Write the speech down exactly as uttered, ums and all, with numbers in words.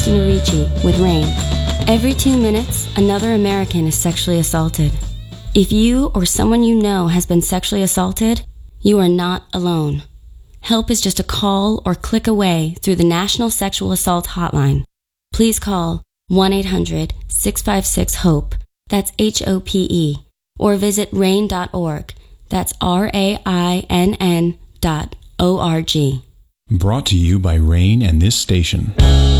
Christina Ricci with RAINN. Every two minutes, another American is sexually assaulted. If you or someone you know has been sexually assaulted, you are not alone. Help is just a call or click away through the National Sexual Assault Hotline. Please call one eight hundred six five six HOPE, that's H O P E, or visit rain dot org, that's R A I N N dot O R G. Brought to you by RAINN and this station.